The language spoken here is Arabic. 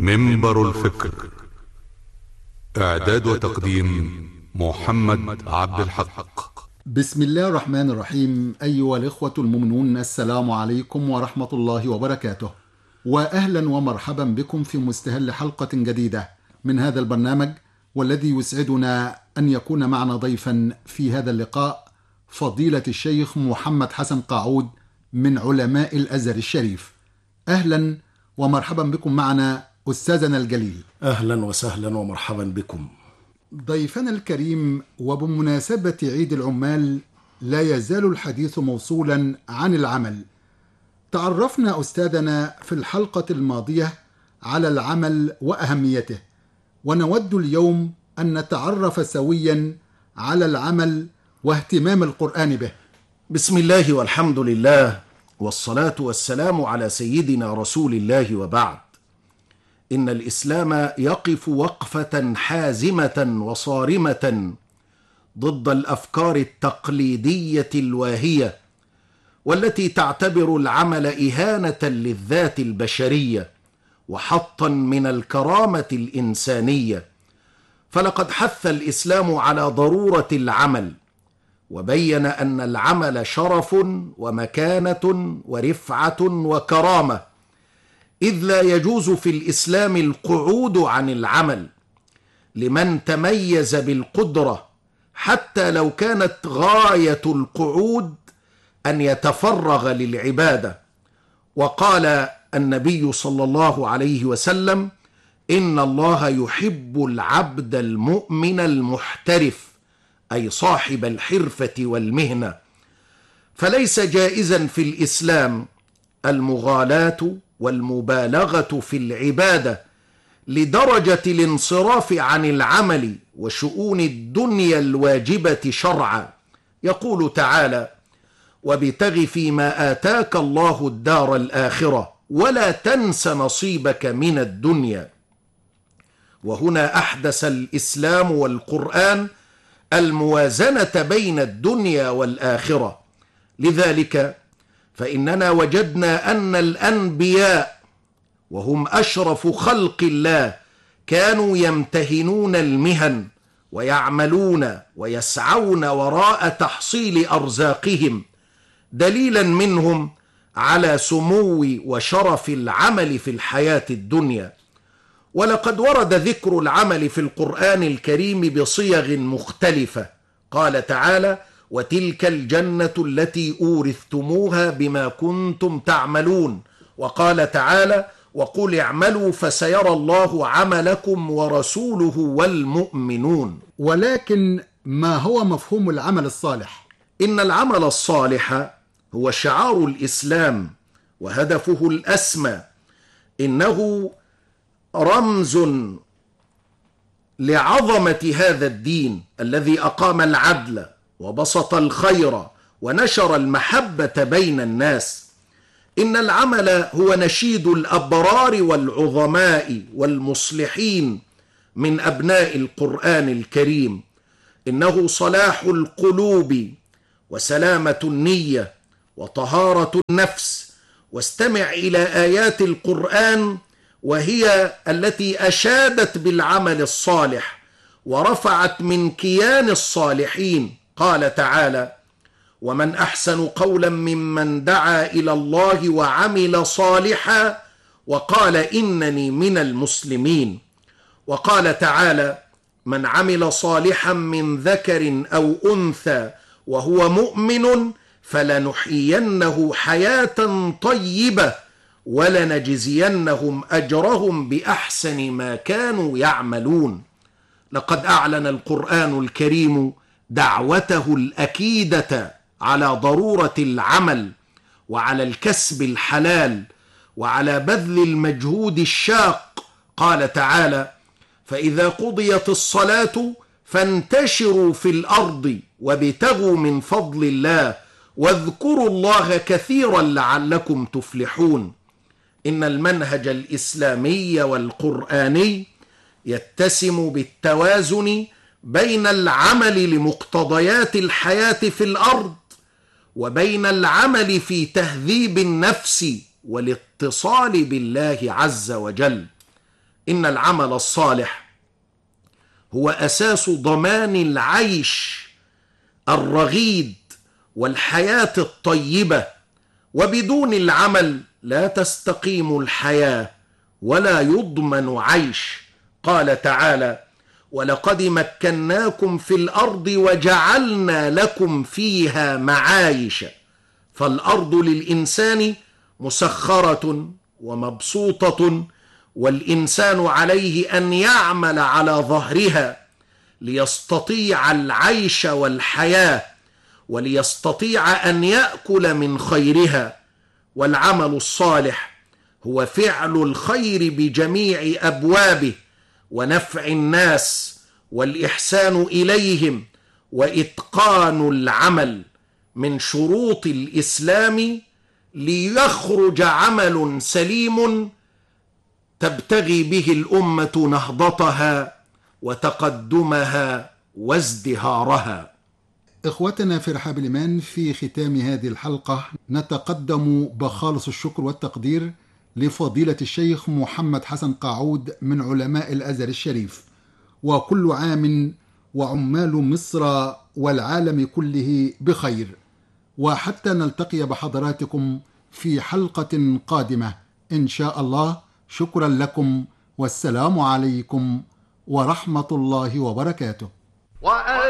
منبر الفكر. إعداد وتقديم محمد عبد الحق. بسم الله الرحمن الرحيم. أيها الإخوة المؤمنون، السلام عليكم ورحمة الله وبركاته، وأهلا ومرحبا بكم في مستهل حلقة جديدة من هذا البرنامج، والذي يسعدنا أن يكون معنا ضيفا في هذا اللقاء فضيلة الشيخ محمد حسن قاعود من علماء الأزهر الشريف. أهلا ومرحبا بكم معنا أستاذنا الجليل. أهلا وسهلا ومرحبا بكم ضيفنا الكريم. وبمناسبة عيد العمال لا يزال الحديث موصولا عن العمل. تعرفنا أستاذنا في الحلقة الماضية على العمل وأهميته، ونود اليوم أن نتعرف سويا على العمل واهتمام القرآن به. بسم الله والحمد لله، والصلاة والسلام على سيدنا رسول الله، وبعد. إن الإسلام يقف وقفة حازمة وصارمة ضد الأفكار التقليدية الواهية، والتي تعتبر العمل إهانة للذات البشرية وحطا من الكرامة الإنسانية. فلقد حث الإسلام على ضرورة العمل، وبين أن العمل شرف ومكانة ورفعة وكرامة، إذ لا يجوز في الإسلام القعود عن العمل لمن تميز بالقدرة، حتى لو كانت غاية القعود أن يتفرغ للعبادة. وقال النبي صلى الله عليه وسلم: إن الله يحب العبد المؤمن المحترف، أي صاحب الحرفة والمهنة. فليس جائزا في الإسلام المغالاة والمبالغة في العبادة لدرجة الانصراف عن العمل وشؤون الدنيا الواجبة شرعا. يقول تعالى: وابتغ فيما آتاك الله الدار الآخرة ولا تنس نصيبك من الدنيا. وهنا أحدث الإسلام والقرآن الموازنة بين الدنيا والآخرة. لذلك فإننا وجدنا أن الأنبياء، وهم أشرف خلق الله، كانوا يمتهنون المهن ويعملون ويسعون وراء تحصيل أرزاقهم، دليلا منهم على سمو وشرف العمل في الحياة الدنيا. ولقد ورد ذكر العمل في القرآن الكريم بصيغ مختلفة. قال تعالى: وتلك الجنة التي أورثتموها بما كنتم تعملون. وقال تعالى: وقل اعملوا فسيرى الله عملكم ورسوله والمؤمنون. ولكن ما هو مفهوم العمل الصالح؟ إن العمل الصالح هو شعار الإسلام وهدفه الأسمى. إنه رمز لعظمة هذا الدين الذي أقام العدل وبسط الخير ونشر المحبة بين الناس. إن العمل هو نشيد الأبرار والعظماء والمصلحين من أبناء القرآن الكريم. إنه صلاح القلوب وسلامة النية وطهارة النفس. واستمع إلى آيات القرآن، وهي التي أشادت بالعمل الصالح ورفعت من كيان الصالحين. قال تعالى: ومن أحسن قولا ممن دعا إلى الله وعمل صالحا وقال إنني من المسلمين. وقال تعالى: من عمل صالحا من ذكر أو أنثى وهو مؤمن فلنحيينه حياة طيبة ولنجزينهم أجرهم بأحسن ما كانوا يعملون. لقد أعلن القرآن الكريم دعوته الأكيدة على ضرورة العمل وعلى الكسب الحلال وعلى بذل المجهود الشاق. قال تعالى: فإذا قضيت الصلاة فانتشروا في الأرض وابتغوا من فضل الله واذكروا الله كثيرا لعلكم تفلحون. إن المنهج الإسلامي والقرآني يتسم بالتوازن بين العمل لمقتضيات الحياة في الأرض وبين العمل في تهذيب النفس والاتصال بالله عز وجل. إن العمل الصالح هو أساس ضمان العيش الرغيد والحياة الطيبة، وبدون العمل لا تستقيم الحياة ولا يضمن عيش. قال تعالى: ولقد مكناكم في الأرض وجعلنا لكم فيها معايش. فالأرض للإنسان مسخرة ومبسوطة، والإنسان عليه أن يعمل على ظهرها ليستطيع العيش والحياة، وليستطيع أن يأكل من خيرها. والعمل الصالح هو فعل الخير بجميع أبوابه، ونفع الناس والإحسان إليهم، وإتقان العمل من شروط الإسلام، ليخرج عمل سليم تبتغي به الأمة نهضتها وتقدمها وازدهارها. إخوتنا في رحاب الإيمان، في ختام هذه الحلقة نتقدم بخالص الشكر والتقدير لفضيلة الشيخ محمد حسن قاعود من علماء الأزهر الشريف، وكل عام وعمال مصر والعالم كله بخير، وحتى نلتقي بحضراتكم في حلقة قادمة إن شاء الله. شكرا لكم، والسلام عليكم ورحمة الله وبركاته.